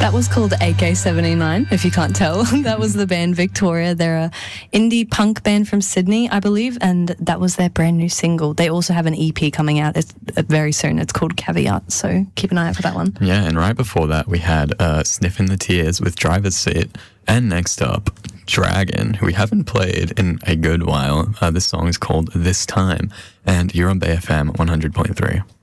That was called AK-79, if you can't tell. That was the band Victoria. They're a indie punk band from Sydney, I believe, and that was their brand new single. They also have an EP coming out very soon. It's called Caveat, so keep an eye out for that one. Yeah, and right before that, we had Sniffing the Tears with Driver's Seat. And next up, Dragon, who we haven't played in a good while. This song is called This Time, and you're on BFM 100.3.